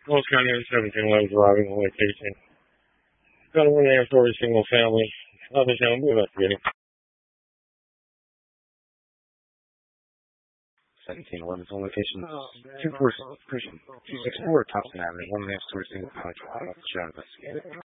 Most County 1711 driving location. Got a 1.5 story single family. Nothing down, be investigating. 1711 on location. 2 Person, 264 Thompson Avenue, 1.5 story single family. Investigating.